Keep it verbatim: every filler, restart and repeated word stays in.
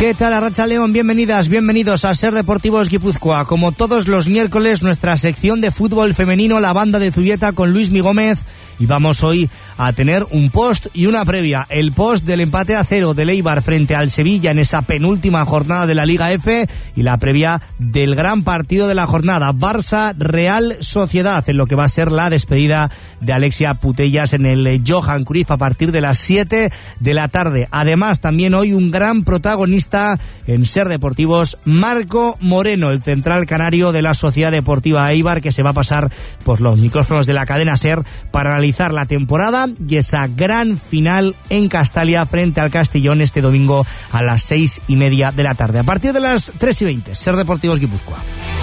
¿Qué tal, Arratsaldeon? Bienvenidas, bienvenidos a Ser Deportivos Guipúzcoa. Como todos los miércoles, nuestra sección de fútbol femenino, la banda de Zubieta con Luismi Gómez. Y vamos hoy a tener un post y una previa. El post del empate a cero del Eibar frente al Sevilla en esa penúltima jornada de la Liga F. Y la previa del gran partido de la jornada, Barça-Real Sociedad, en lo que va a ser la despedida de Alexia Putellas en el Johan Cruyff a partir de las siete de la tarde. Además, también hoy un gran protagonista en Ser Deportivos, Marco Moreno, el central canario de la Sociedad Deportiva Eibar, que se va a pasar por los micrófonos de la cadena Ser para analizar la temporada y esa gran final en Castalia frente al Castellón este domingo a las seis y media de la tarde. A partir de las tres y veinte, Ser Deportivos Guipúzcoa.